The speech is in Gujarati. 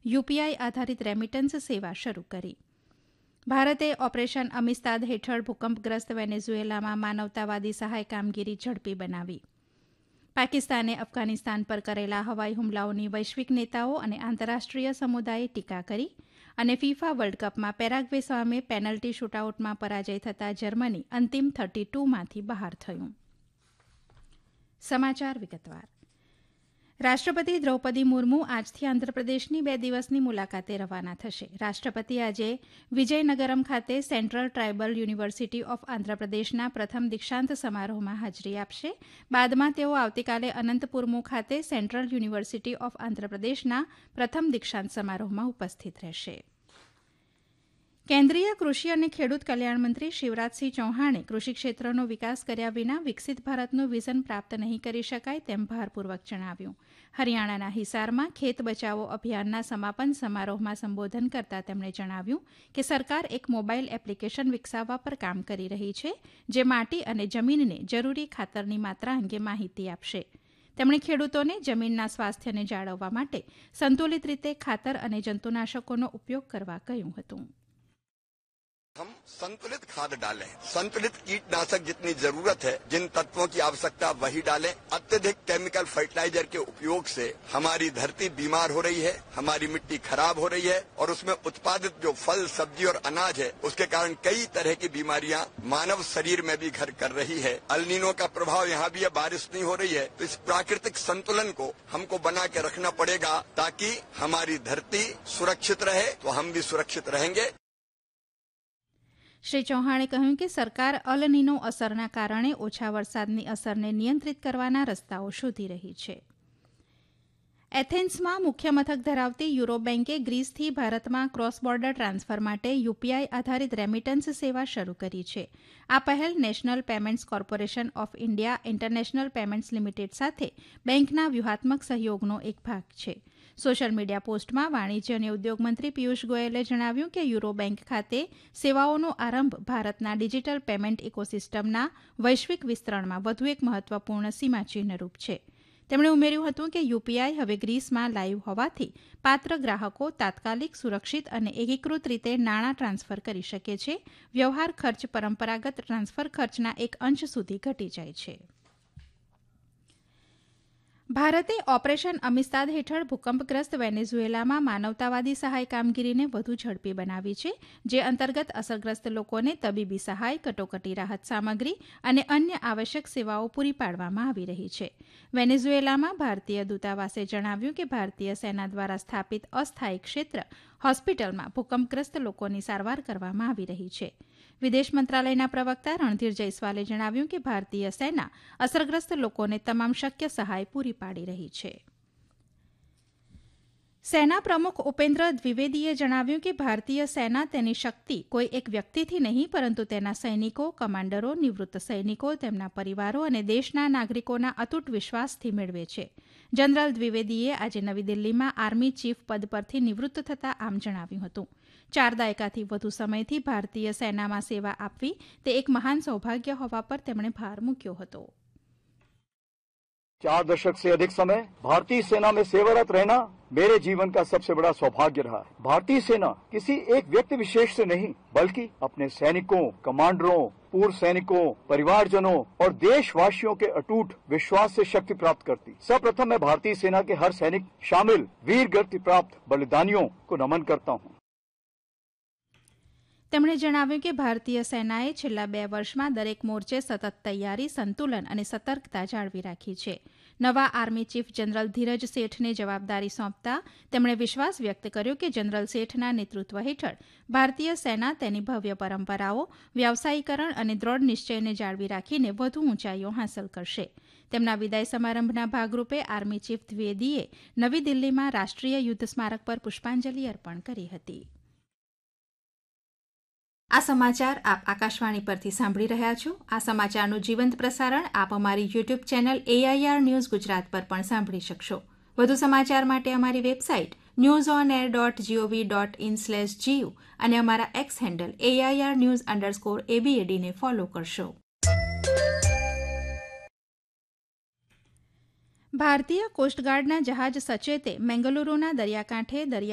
યુપીઆઈ આધારિત રેમિટન્સ સેવા શરૂ કરી. ભારતે ઓપરેશન અમિસ્તાદ હેઠળ ભૂકંપગ્રસ્ત વેનેઝુએલામાં માનવતાવાદી સહાય કામગીરી ઝડપી બનાવી. પાકિસ્તાને અફઘાનિસ્તાન પર કરેલા હવાઈ હુમલાઓની વૈશ્વિક નેતાઓ અને આંતરરાષ્ટ્રીય સમુદાયે ટીકા કરી. અને ફીફા વર્લ્ડ કપમાં પેરાગ્વે સામે પેનલ્ટી શૂટઆઉટમાં પરાજય થતાં જર્મની અંતિમ 32માંથી બહાર થયું. સમાચાર વિગતવાર. રાષ્ટ્રપતિ દ્રૌપદી મુર્મુ આજથી આંધ્રપ્રદેશની 2 દિવસની મુલાકાતે રવાના થશે. રાષ્ટ્રપતિ આજે વિજયનગરમ ખાતે સેન્ટ્રલ ટ્રાઇબલ યુનિવર્સિટી ઓફ આંધ્રપ્રદેશના પ્રથમ દીક્ષાંત સમારોહમાં હાજરી આપશે. બાદમાં તેઓ આવતીકાલે અનંતપુરમુ ખાતે સેન્ટ્રલ યુનિવર્સિટી ઓફ આંધ્રપ્રદેશના પ્રથમ દીક્ષાંત સમારોહમાં ઉપસ્થિત રહેશે. કેન્દ્રીય કૃષિ અને ખેડૂત કલ્યાણ મંત્રી શિવરાજસિંહ ચૌહાણે કૃષિ ક્ષેત્રનો વિકાસ કર્યા વિના વિકસિત ભારતનું વિઝન પ્રાપ્ત નહીં કરી શકાય તેમ ભારપૂર્વક જણાવ્યું. હરિયાણાના હિસારમાં ખેત બચાવો અભિયાનના સમાપન સમારોહમાં સંબોધન કરતાં તેમણે જણાવ્યું કે સરકાર એક મોબાઇલ એપ્લિકેશન વિકસાવવા પર કામ કરી રહી છે, જે માટી અને જમીનને જરૂરી ખાતરની માત્રા અંગે માહિતી આપશે. તેમણે ખેડૂતોને જમીનના સ્વાસ્થ્યને જાળવવા માટે સંતુલિત રીતે ખાતર અને જંતુનાશકોનો ઉપયોગ કરવા કહ્યું હતું. हम संतुलित खाद डालें, संतुलित कीटनाशक जितनी जरूरत है, जिन तत्वों की आवश्यकता वही डालें. अत्यधिक केमिकल फर्टिलाइजर के उपयोग से हमारी धरती बीमार हो रही है, हमारी मिट्टी खराब हो रही है और उसमें उत्पादित जो फल, सब्जी और अनाज है उसके कारण कई तरह की बीमारियां मानव शरीर में भी घर कर रही है. अल्नीनो का प्रभाव यहाँ भी है, बारिश नहीं हो रही है, तो इस प्राकृतिक संतुलन को हमको बना के रखना पड़ेगा ताकि हमारी धरती सुरक्षित रहे तो हम भी सुरक्षित रहेंगे. શ્રી ચૌહાણે કહ્યું કે સરકાર અલ નીનો અસરના કારણે ઓછા વરસાદની અસરને નિયંત્રિત કરવાના રસ્તાઓ શોધી રહી છે. એથેન્સમાં મુખ્ય મથક ધરાવતી યુરો બેન્કે ગ્રીસથી ભારતમાં ક્રોસ બોર્ડર ટ્રાન્સફર માટે યુપીઆઈ આધારિત રેમિટન્સ સેવા શરૂ કરી છે. આ પહેલ national payments corporation of India international payments limited સાથે બેન્કના વ્યૂહાત્મક સહયોગનો એક ભાગ છે. સોશિયલ મીડિયા પોસ્ટમાં વાણિજ્ય અને ઉદ્યોગ મંત્રી પિયુષ ગોયલે જણાવ્યું કે યુરો બેન્ક ખાતે સેવાઓનો આરંભ ભારતના ડિજિટલ પેમેન્ટ ઇકોસિસ્ટમના વૈશ્વિક વિસ્તરણમાં વધુ એક મહત્વપૂર્ણ સીમાચિહ્નરૂપ છે. તેમણે ઉમેર્યું હતું કે યુપીઆઈ હવે ગ્રીસમાં લાઇવ હોવાથી પાત્ર ગ્રાહકો તાત્કાલિક, સુરક્ષિત અને એકીકૃત રીતે નાણાં ટ્રાન્સફર કરી શકે છે. વ્યવહાર ખર્ચ પરંપરાગત ટ્રાન્સફર ખર્ચના એક અંશ સુધી ઘટી જાય છે. ભારતે ઓપરેશન અમિસ્તાદ હેઠળ ભૂકંપગ્રસ્ત વેનેઝુએલામાં માનવતાવાદી સહાય કામગીરીને વધુ ઝડપી બનાવી છે, જે અંતર્ગત અસરગ્રસ્ત લોકોને તબીબી સહાય, કટોકટી રાહત સામગ્રી અને અન્ય આવશ્યક સેવાઓ પૂરી પાડવામાં આવી રહી છે. વેનેઝુએલામાં ભારતીય દૂતાવાસે જણાવ્યું કે ભારતીય સેના દ્વારા સ્થાપિત અસ્થાયી ક્ષેત્ર હોસ્પિટલમાં ભૂકંપગ્રસ્ત લોકોની સારવાર કરવામાં આવી રહી છે. વિદેશ મંત્રાલયના પ્રવક્તા રણધીર જયસ્વાલે જણાવ્યું કે ભારતીય સેના અસરગ્રસ્ત લોકોને તમામ શક્ય સહાય પૂરી પાડી રહી છે. સેના પ્રમુખ ઉપેન્દ્ર દ્વિવેદીએ જણાવ્યું કે ભારતીય સેના તેની શક્તિ કોઈ એક વ્યક્તિથી નહીં પરંતુ તેના સૈનિકો, કમાન્ડરો, નિવૃત્ત સૈનિકો, તેમના પરિવારો અને દેશના નાગરિકોના અતૂટ વિશ્વાસથી મેળવે છે. જનરલ દ્વિવેદીએ આજે નવી દિલ્હીમાં આર્મી ચીફ પદ પરથી નિવૃત્ત થતાં આમ જણાવ્યું હતું. 4 દાયકાથી વધુ સમયથી ભારતીય સેનામાં સેવા આપવી તે એક મહાન સૌભાગ્ય હોવા પર તેમણે ભાર મૂક્યો હતો. 4 दशक से अधिक समय भारतीय सेना में सेवारत रहना मेरे जीवन का सबसे बड़ा सौभाग्य रहा है. भारतीय सेना किसी एक व्यक्ति विशेष से नहीं बल्कि अपने सैनिकों, कमांडरों, पूर्व सैनिकों, परिवारजनों और देशवासियों के अटूट विश्वास से शक्ति प्राप्त करती. सर्वप्रथम मैं भारतीय सेना के हर सैनिक शामिल वीर गति प्राप्त बलिदानियों को नमन करता हूँ. તેમણે જણાવ્યું કે ભારતીય સેનાએ છેલ્લા 2 વર્ષમાં દરેક મોરચે સતત તૈયારી, સંતુલન અને સતર્કતા જાળવી રાખી છે. નવા આર્મી ચીફ જનરલ ધીરજ શેઠને જવાબદારી સોંપતા તેમણે વિશ્વાસ વ્યક્ત કર્યો કે જનરલ શેઠના નેતૃત્વ હેઠળ ભારતીય સેના તેની ભવ્ય પરંપરાઓ, વ્યાવસાયીકરણ અને દ્રઢ નિશ્ચયને જાળવી રાખીને વધુ ઊંચાઈઓ હાંસલ કરશે. તેમના વિદાય સમારંભના ભાગરૂપે આર્મી ચીફ દ્વિવેદીએ નવી દિલ્હીમાં રાષ્ટ્રીય યુદ્ધ સ્મારક પર પુષ્પાંજલિ અર્પણ કરી હતી. આ સમાચાર આપ આકાશવાણી પરથી સાંભળી રહ્યા છો. આ સમાચારનું જીવંત પ્રસારણ આપ અમારી YouTube channel AIR news Gujarat પર પણ સાંભળી શકશો. વધુ સમાચાર માટે અમારી વેબસાઇટ newsonair.gov.in/gu અને અમારા એક્સ હેન્ડલ AIR_news_ABAD ને ફોલો કરશો. ભારતીય કોસ્ટગાર્ડના જહાજ સચેતે મેંગલુરુના દરિયાકાંઠે